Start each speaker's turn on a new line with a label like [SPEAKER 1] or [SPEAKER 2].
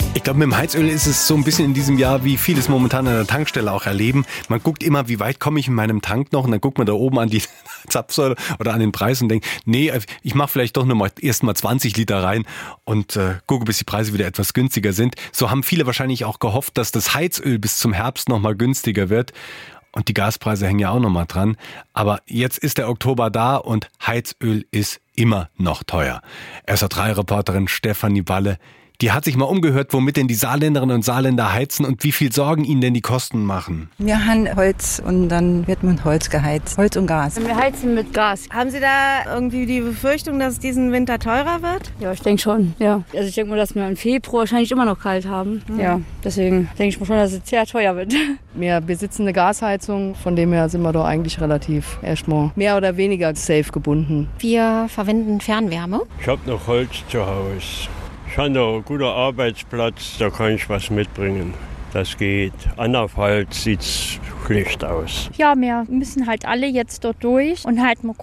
[SPEAKER 1] Ich glaube, mit dem Heizöl ist es so ein bisschen in diesem Jahr, wie vieles momentan an der Tankstelle auch erleben. Man guckt immer, wie weit komme ich in meinem Tank noch, und dann guckt man da oben an die Zapfsäule oder an den Preis und denkt, nee, ich mache vielleicht doch nur mal erst mal 20 Liter rein und gucke, bis die Preise wieder etwas günstiger sind. So haben viele wahrscheinlich auch gehofft, dass das Heizöl bis zum Herbst noch mal günstiger wird. Und die Gaspreise hängen ja auch noch mal dran. Aber jetzt ist der Oktober da und Heizöl ist immer noch teuer. SR3-Reporterin Stefanie Walle, die hat sich mal umgehört, womit denn die Saarländerinnen und Saarländer heizen und wie viel Sorgen ihnen denn die Kosten machen.
[SPEAKER 2] Wir haben Holz und dann wird mit Holz geheizt. Holz und Gas.
[SPEAKER 3] Wir heizen mit Gas.
[SPEAKER 4] Haben Sie da irgendwie die Befürchtung, dass es diesen Winter teurer wird?
[SPEAKER 3] Ja, ich denke schon, ja. Also ich denke mal, dass wir im Februar wahrscheinlich immer noch kalt haben. Ja, deswegen denke ich mal schon, dass es sehr teuer wird.
[SPEAKER 5] Wir besitzen eine Gasheizung, von dem her sind wir doch eigentlich relativ erstmal mehr oder weniger safe gebunden.
[SPEAKER 6] Wir verwenden Fernwärme.
[SPEAKER 7] Ich habe noch Holz zu Hause. Ich habe noch einen guten Arbeitsplatz, da kann ich was mitbringen. Das geht. Andernfalls sieht es schlecht aus.
[SPEAKER 8] Ja, wir müssen halt alle jetzt dort durch und halt mal